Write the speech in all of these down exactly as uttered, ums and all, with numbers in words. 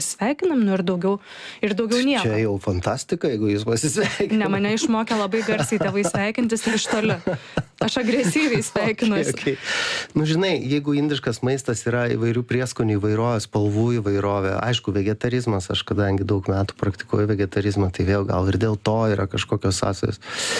sveikinam, nu ir daugiau, ir daugiau nieko. Čia jau fantastika, jeigu jūs pasisveikinate. Ne, mane išmokė labai garsiai tėvai sveikintis ir iš toli. Aš agresyviai sveikinuosi. Okay, okay. Nu, žinai, jeigu indiškas maistas yra įvairių prieskonių įvairovė, spalvų įvairovė, aišku, vegetarizmas, aš kadangi daug metų praktikuoju vegetarizmą, tai vėl gal ir dėl to yra kažkokios sąsajos.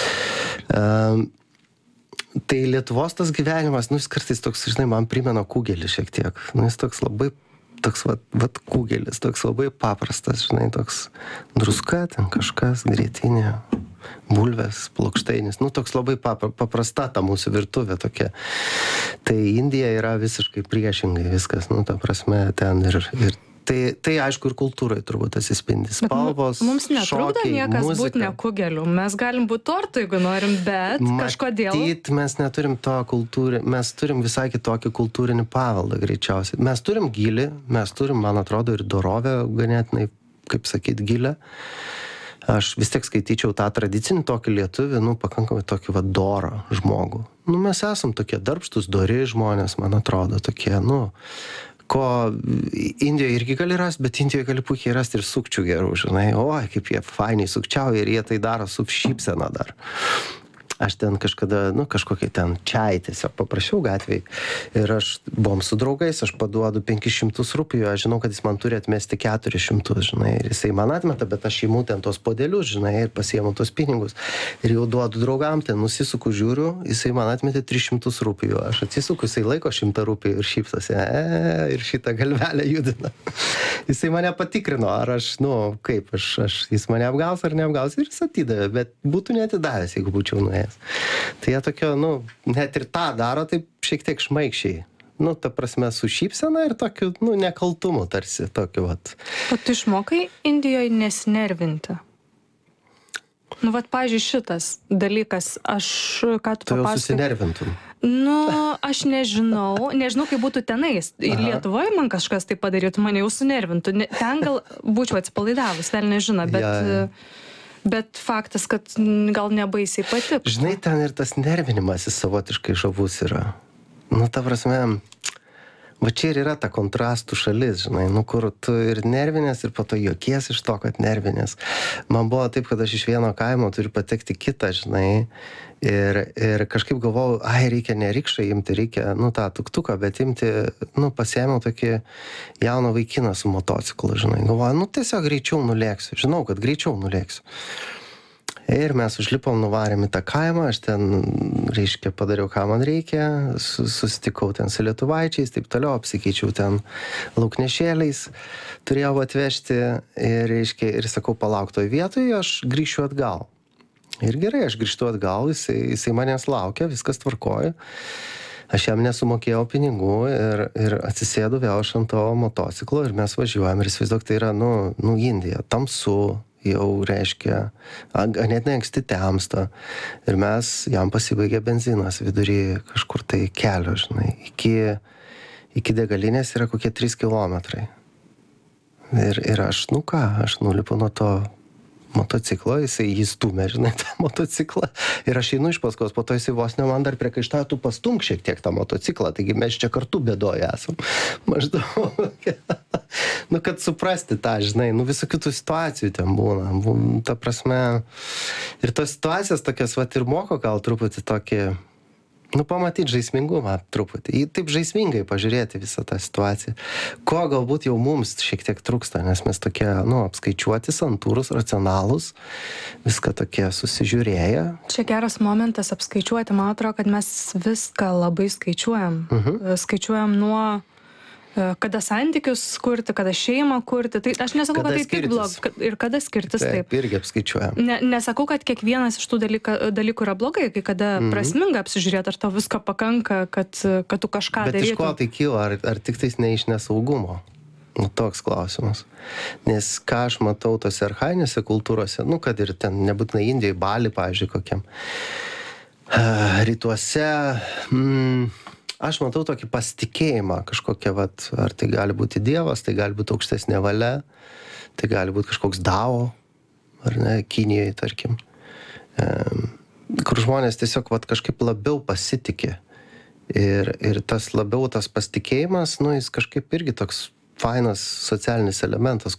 Um, tai Lietuvos tas gyvenimas, nu, jis kartais toks, žinai, man primena kugelį šiek tiek. Nu, jis toks labai toks vat, vat kugelis, toks labai paprastas, žinai, toks druska, ten kažkas, grietinė, bulvės, plokštainis, nu, toks labai paprasta ta mūsų virtuvė tokia. Tai Indija yra visiškai priešingai viskas, nu, ta prasme, ten ir, ir tai, tai aišku, ir kultūrai turbūt atsispindi. Spalvos, mums netrukdo niekas būti ne kugeliu. Mes galim būti tortu, jeigu norim, bet kažkodėl... Matyt, mes neturim to kultūrį, mes turim visai kitokį kultūrinį paveldą greičiausiai. Mes turim gilį, mes turim, man atrodo, ir dorovę ganėtinai, kaip sakyt, gilę. Aš vis tiek skaityčiau tą tradicinį tokį lietuvį, nu, pakankamai tokį va dorą žmogų. Nu, mes esam tokie darbštus, dori žmonės, man atrodo, tokie, nu... ko Indijoje irgi gali rasti, bet Indijoje gali puikiai rasti ir sukčių gerų, žinai, oi, kaip jie fainiai sukčiauja ir jie tai daro su šypsena dar. Aš ten kažkada, nu, kažkokiai ten čiai tiesiog paprašiau gatvėj ir aš buvom su draugais, aš paduodu penkis šimtus rupijų, aš žinau, kad jis man turi atmesti keturis šimtus, žinai, ir jisai man atmeta, bet aš imu ten tos podelius, žinai, ir pasiemu tos pinigus ir jau duodu draugam, ten nusisuku, žiūriu, jisai man atmetė tris šimtus rupijų, aš atsisuku, jisai laiko šimtą rupijų ir šypsosi, e, ir šitą galvelę judina. Jisai mane patikrino, ar aš, nu, kaip, aš, aš, jis mane apgaus ar neapgaus ir jis atidavė, bet būtų neatidavęs, jeigu būčiau nuėjęs. Tai jie tokio, nu, net ir tą daro taip šiek tiek šmaikščiai. Nu, ta prasme, su šypsena ir tokiu, nu, nekaltumu tarsi, tokiu, vat. O tu išmokai Indijoje nesinervinti? Nu, vat, pavyzdžiui, šitas dalykas, aš, ką tu Tu jau papasakojai? susinervintum. Nu, aš nežinau, nežinau, kaip būtų tenais. Lietuvoje man kažkas tai padarytų, mane jau sunervintų. Ne- Ten gal būčiau atsipalaidavus, vėl nežino, bet... Ja, ja. Bet faktas, kad gal nebaisiai patiktų. Žinai, ten ir tas nervinimas jis savotiškai žavus yra. Nu, ta prasme, va čia ir yra ta kontrastų šalis, žinai, nu, kur tu ir nervinės, ir po to juokies iš to, kad nervinės. Man buvo taip, kad aš iš vieno kaimo turiu patekti kitą, žinai, ir, ir kažkaip galvojau, ai, reikia ne rikšą imti, reikia, nu, tą tuktuką, bet imti, nu, pasiėmiau tokį jauną vaikiną su motociklu, žinai, galvoju, nu, tiesiog greičiau nulėksiu, žinau, kad greičiau nulėksiu. Ir mes užlipom, nuvarėm į tą kaimą, aš ten, reiškia, padariau, ką man reikia, susitikau ten su lietuvaičiais, taip toliau, apsikeičiau ten lauknešėliais, turėjau atvežti ir, reiškia, ir sakau, palauk toj vietoje, aš grįšiu atgal. Ir gerai, aš grįžtu atgal, jisai, jisai manęs laukia, viskas tvarkoja. Aš jam nesumokėjau pinigų ir, ir atsisėdu vėl aš ant to motociklo ir mes važiuojam ir įsivaizduok, tai yra, nu, nu, Indija, tamsu, jau reiškia, ganėtinai anksti temsta. Ir mes, jam pasibaigė benzinas vidury kažkur tai kelio, žinai, iki, iki degalinės yra kokie trys kilometrai. Ir, ir aš, nu ką, aš nulipu nuo to motociklo, jisai jį stumė, žinai, tą motociklą. Ir aš einu iš paskos, po to jisai vos ne man dar priekaištauja, tu pastumk šiek tiek tą motociklą, taigi mes čia kartu bėdoje esam. Maždaug. Nu, kad suprasti tą, žinai, nu, visokių tų situacijų ten būna. Ta prasme, ir tos situacijas tokias, vat, ir moko gal truputį tokį, nu, pamatyti žaismingumą truputį. Į taip žaismingai pažiūrėti visą tą situaciją. Ko galbūt jau mums šiek tiek trūksta, nes mes tokie, nu, apskaičiuoti, santūrus, racionalūs, viską tokie susižiūrėję. Čia geras momentas apskaičiuoti. Man atrodo, kad mes viską labai skaičiuojam. Uh-huh. Skaičiuojam nuo kada santykius kurti, kada šeimą kurti. Tai aš nesakau, kada kad tai tik blog. Ir kada skirtis, taip. Taip, irgi apskaičiuojam. Ne, nesakau, kad kiekvienas iš tų dalyka, dalykų yra blogai, kai kada mm-hmm. prasminga apsižiūrėti, ar tau visko pakanka, kad, kad tu kažką Bet darytum. iš ko tai kyla, ar, ar tik tais ne iš nesaugumo? Nu, toks klausimas. Nes ką aš matau tose archainėse kultūrose, nu, kad ir ten nebūtinai Indijai, Bali, pavyzdžiui, kokiam rytuose, mm, aš matau tokį pasitikėjimą kažkokią, vat, ar tai gali būti Dievas, tai gali būti aukštesnė valia, tai gali būti kažkoks Dao, ar ne, Kinijoje, tarkim, e, kur žmonės tiesiog vat, kažkaip labiau pasitikė. Ir, ir tas labiau tas pasitikėjimas, nu, jis kažkaip irgi toks fainas socialinis elementas